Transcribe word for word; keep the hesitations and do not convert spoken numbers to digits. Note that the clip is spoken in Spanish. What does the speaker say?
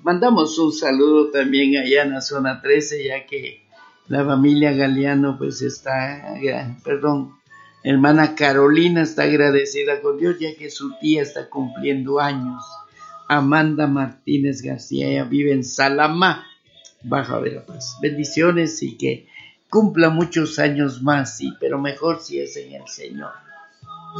Mandamos un saludo también allá en la zona trece, ya que la familia Galeano pues está, perdón, hermana Carolina está agradecida con Dios ya que su tía está cumpliendo años. Amanda Martínez García, ella vive en Salamá, Baja Verapaz. Bendiciones y que cumpla muchos años más, sí, pero mejor si es en el Señor.